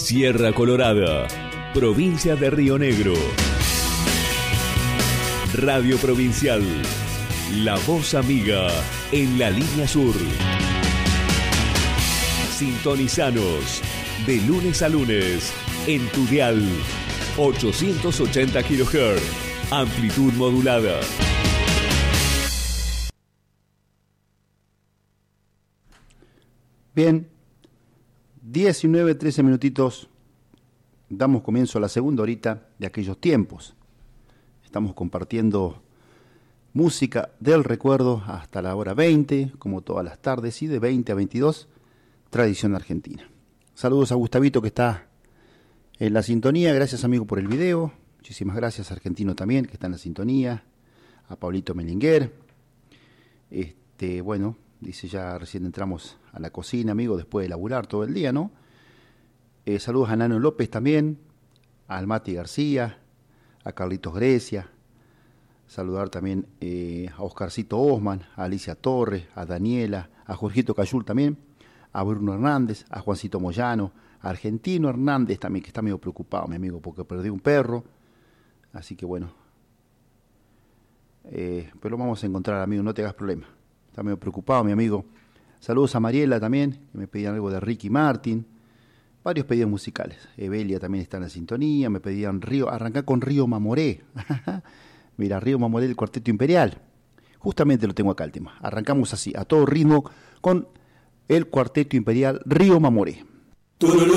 Sierra Colorada, provincia de Río Negro. Radio Provincial, la voz amiga en la línea sur. Sintonizanos de lunes a lunes en tu dial 880 kHz, amplitud modulada. Bien, 19-13 minutitos, damos comienzo a la segunda horita de aquellos tiempos. Estamos compartiendo música del recuerdo hasta la hora 20, como todas las tardes, y de 20 a 22, tradición argentina. Saludos a Gustavito que está en la sintonía, gracias amigo por el video, muchísimas gracias Argentino también que está en la sintonía, a Pablito Melinguer, bueno, dice ya recién entramos a la cocina amigo después de laburar todo el día, ¿no? Saludos a Nano López también, a Almati García, a Carlitos Grecia, saludar también a Oscarcito Osman, a Alicia Torres, a Daniela, a Jorgito Cayul también, a Bruno Hernández, a Juancito Moyano, a Argentino Hernández también, que está medio preocupado, mi amigo, porque perdió un perro. Así que bueno, pero lo vamos a encontrar, amigo, no te hagas problema. Está medio preocupado, mi amigo. Saludos a Mariela también, que me pedían algo de Ricky Martin. Varios pedidos musicales. Evelia también está en la sintonía, me pedían arrancar con Río Mamoré. Mira, Río Mamoré del Cuarteto Imperial. Justamente lo tengo acá el tema. Arrancamos así, a todo ritmo, con el Cuarteto Imperial Río Mamoré.